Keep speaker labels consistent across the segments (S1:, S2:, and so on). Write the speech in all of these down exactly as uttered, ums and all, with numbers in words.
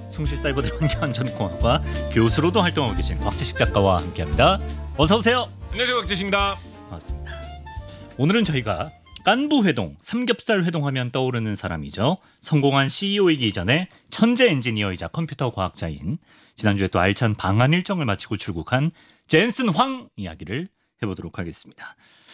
S1: 숭실사이버대환경안전공학과 교수로도 활동하고 계신 곽지식 작가와 함께합니다. 어서 오세요.
S2: 안녕하세요, 곽지식입니다.
S1: 반갑습니다. 오늘은 저희가 깐부 회동, 삼겹살 회동하면 떠오르는 사람이죠. 성공한 씨이오이기 이전에 천재 엔지니어이자 컴퓨터 과학자인, 지난주에 또 알찬 방한 일정을 마치고 출국한 젠슨 황 이야기를 해보도록 하겠습니다.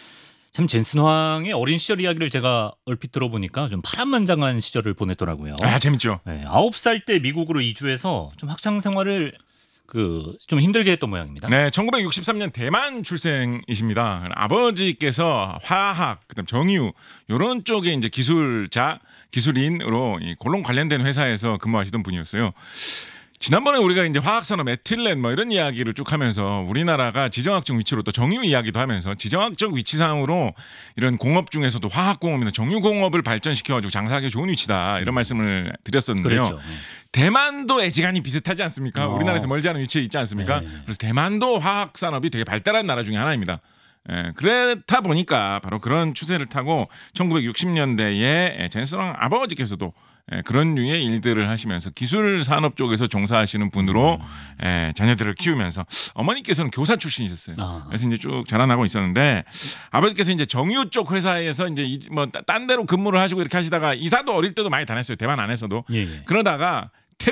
S1: 참 젠슨 황의 어린 시절 이야기를 제가 얼핏 들어보니까 좀 파란만장한 시절을 보냈더라고요.
S2: 아, 재밌죠.
S1: 네, 아홉 살 때 미국으로 이주해서 좀 학창 생활을 그 좀 힘들게 했던 모양입니다.
S2: 네, 천구백육십삼 년 대만 출생이십니다. 아버지께서 화학, 그다음 정유 이런 쪽에 이제 기술자, 기술인으로 이 골롱 관련된 회사에서 근무하시던 분이었어요. 지난번에 우리가 이제 화학산업 에틸렌 뭐 이런 이야기를 쭉 하면서 우리나라가 지정학적 위치로 또 정유 이야기도 하면서 지정학적 위치상으로 이런 공업 중에서도 화학공업이나 정유공업을 발전시켜가지고 장사하기 좋은 위치다 이런 말씀을 드렸었는데요.
S1: 그렇죠.
S2: 대만도 애지간히 비슷하지 않습니까?
S1: 어.
S2: 우리나라에서 멀지 않은 위치에 있지 않습니까?
S1: 네.
S2: 그래서 대만도 화학산업이 되게 발달한 나라 중에 하나입니다. 예, 그렇다 보니까 바로 그런 추세를 타고 천구백육십 년대에 젠슨 황 아버지께서도 예, 그런 류의 일들을 하시면서 기술 산업 쪽에서 종사하시는 분으로 예, 자녀들을 키우면서 어머니께서는 교사 출신이셨어요.
S1: 아.
S2: 그래서 이제 쭉 자라나고 있었는데 아버지께서 이제 정유 쪽 회사에서 이제 뭐 딴 데로 근무를 하시고 이렇게 하시다가 이사도 어릴 때도 많이 다녔어요. 대만 안에서도.
S1: 예, 예.
S2: 그러다가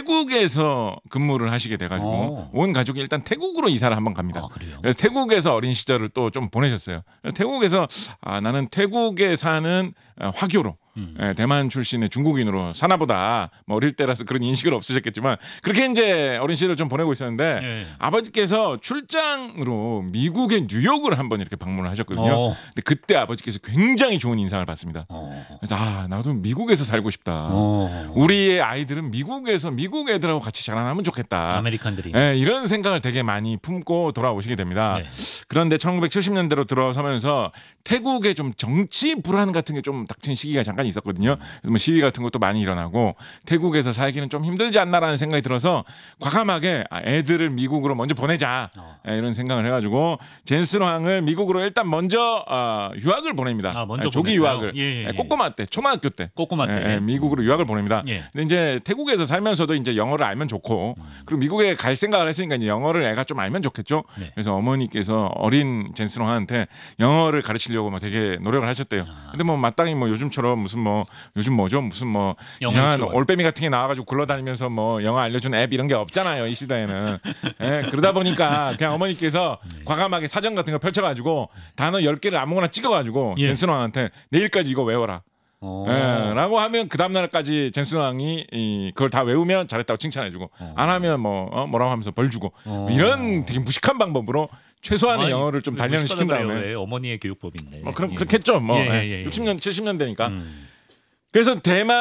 S2: 태국에서 근무를 하시게 돼가지고
S1: 오.
S2: 온 가족이 일단 태국으로 이사를 한번 갑니다.
S1: 아, 그래요?
S2: 그래서 태국에서 어린 시절을 또 좀 보내셨어요. 그래서 태국에서 아, 나는 태국에 사는 화교로
S1: 음.
S2: 예, 대만 출신의 중국인으로 사나보다 뭐 어릴 때라서 그런 인식은 없으셨겠지만 그렇게 이제 어린 시절을 좀 보내고 있었는데
S1: 예.
S2: 아버지께서 출장으로 미국의 뉴욕을 한번 이렇게 방문을 하셨거든요.
S1: 어.
S2: 근데 그때 아버지께서 굉장히 좋은 인상을 받습니다.
S1: 어.
S2: 그래서 아 나도 미국에서 살고 싶다.
S1: 어.
S2: 우리의 아이들은 미국에서 미국 애들하고 같이 자라나면 좋겠다.
S1: 아메리칸 드림.
S2: 예, 이런 생각을 되게 많이 품고 돌아오시게 됩니다.
S1: 네.
S2: 그런데 천구백칠십 년대로 들어서면서 태국에 좀 정치 불안 같은 게 좀 닥친 시기가 잠깐 있었거든요. 그래서 뭐 시위 같은 것도 많이 일어나고 태국에서 살기는 좀 힘들지 않나라는 생각이 들어서 과감하게 아, 애들을 미국으로 먼저 보내자
S1: 어.
S2: 예, 이런 생각을 해가지고 젠슨 황을 미국으로 일단 먼저 어, 유학을 보냅니다.
S1: 아, 먼저
S2: 예, 조기
S1: 보냈어요?
S2: 유학을
S1: 예, 예, 예.
S2: 꼬꼬마 때 초등학교 때
S1: 꼬꼬마 때.
S2: 예, 예, 미국으로 유학을 보냅니다.
S1: 예.
S2: 근데 이제 태국에서 살면서도 이제 영어를 알면 좋고 그리고 미국에 갈 생각을 했으니까 이제 영어를 애가 좀 알면 좋겠죠.
S1: 네.
S2: 그래서 어머니께서 어린 젠슨 황한테 영어를 가르치려고 막 되게 노력을 하셨대요. 근데 뭐 마땅히 뭐 요즘처럼 무슨 뭐 요즘 뭐죠 무슨 뭐
S1: 영어
S2: 이상한
S1: 유치원.
S2: 올빼미 같은 게 나와가지고 굴러다니면서 뭐 영어 알려준 앱 이런 게 없잖아요 이 시대에는. 예, 그러다 보니까 그냥 어머니께서 과감하게 사전 같은 거 펼쳐가지고 단어 열 개를 아무거나 찍어가지고
S1: 예.
S2: 젠슨 황한테 내일까지 이거 외워라.
S1: 어.
S2: 예, 라고 하면 그 다음날까지 젠슨 황이 이, 그걸 다 외우면 잘했다고 칭찬해주고 안 하면 뭐 어, 뭐라고 하면서 벌 주고
S1: 어.
S2: 이런 되게 무식한 방법으로 최소한의
S1: 아니,
S2: 영어를 좀 단련을 시킨
S1: 무식하다
S2: 다음에
S1: 그래요. 왜 어머니의 교육법인데.
S2: 뭐 그럼
S1: 예.
S2: 그렇겠죠 뭐
S1: 예, 예,
S2: 예,
S1: 예, 예.
S2: 육십 년 칠십 년대니까
S1: 음.
S2: 그래서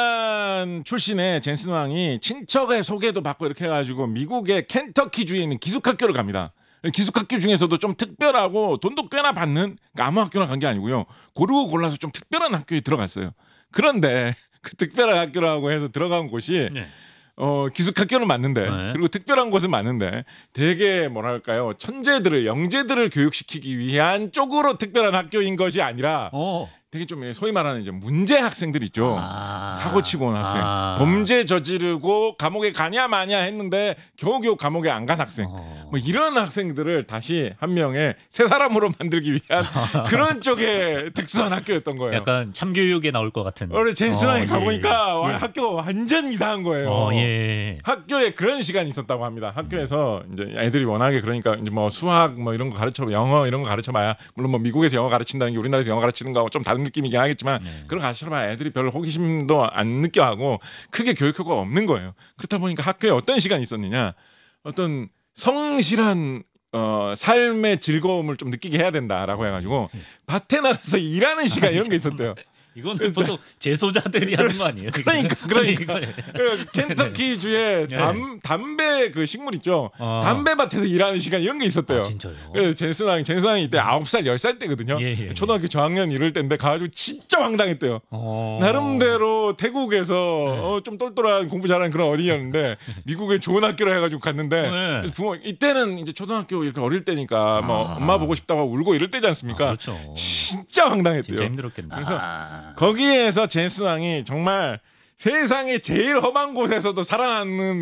S2: 대만 출신의 젠슨 황이 친척의 소개도 받고 이렇게 해가지고 미국의 켄터키주에 있는 기숙학교를 갑니다. 기숙학교 중에서도 좀 특별하고 돈도 꽤나 받는 그러니까 아무 학교나 간 게 아니고요. 고르고 골라서 좀 특별한 학교에 들어갔어요. 그런데 그 특별한 학교라고 해서 들어간 곳이
S1: 네.
S2: 어, 기숙학교는 맞는데
S1: 네.
S2: 그리고 특별한 곳은 맞는데 되게 뭐랄까요 천재들을 영재들을 교육시키기 위한 쪽으로 특별한 학교인 것이 아니라
S1: 어.
S2: 되게 좀 소위 말하는 이제 문제 학생들 있죠.
S1: 아.
S2: 사고 치고 온 학생.
S1: 아.
S2: 범죄 저지르고 감옥에 가냐 마냐 했는데 겨우겨우 감옥에 안 간 학생.
S1: 어.
S2: 뭐 이런 학생들을 다시 한 명의 새 사람으로 만들기 위한 그런 쪽의 특수한 학교였던 거예요.
S1: 약간 참교육에 나올 것 같은.
S2: 우리 젠슨왕이
S1: 어,
S2: 가보니까
S1: 예.
S2: 와,
S1: 예.
S2: 학교 완전 이상한 거예요.
S1: 어, 예.
S2: 학교에 그런 시간이 있었다고 합니다. 학교에서 이제 애들이 워낙에 그러니까 이제 뭐 수학 뭐 이런 거 가르쳐 영어 이런 거 가르쳐봐야 물론 뭐 미국에서 영어 가르친다는 게 우리나라에서 영어 가르치는 거하고 좀 다른 느낌이긴 하겠지만
S1: 네.
S2: 그런 거 가르쳐봐야 애들이 별 호기심도 안 느껴하고 크게 교육 효과가 없는 거예요. 그렇다 보니까 학교에 어떤 시간이 있었느냐 어떤 성실한 어, 삶의 즐거움을 좀 느끼게 해야 된다라고 해가지고 밭에 나가서 일하는 시간 이런 게 있었대요.
S1: 이건 보통 재소자들이 하는 거 아니에요?
S2: 그러니까 그러니까
S1: 이거-
S2: 그 켄터키 주에
S1: 네.
S2: 담 담배 그 식물 있죠.
S1: 어.
S2: 담배 밭에서 일하는 시간 이런 게 있었대요.
S1: 아, 진짜요?
S2: 그래서 젠슨왕 젠슨왕이 이때 아홉 살 열 살 때거든요.
S1: 예, 예, 예.
S2: 초등학교 저학년 이럴 때인데 가가지고 진짜 황당했대요.
S1: 어.
S2: 나름대로 태국에서 어, 좀 똘똘한 공부 잘하는 그런 어린이였는데 미국에 좋은 학교를 해가지고 갔는데
S1: 네.
S2: 그래서 부모 이때는 이제 초등학교 이렇게 어릴 때니까 뭐
S1: 아.
S2: 엄마 보고 싶다고 울고 이럴 때지
S1: 아,
S2: 않습니까?
S1: 그렇죠.
S2: 진짜 황당했대요.
S1: 진짜 힘들었겠다.
S2: 그래서
S1: 아.
S2: 거기에서 젠슨 왕이 정말 세상에 제일 험한 곳에서도 살아남는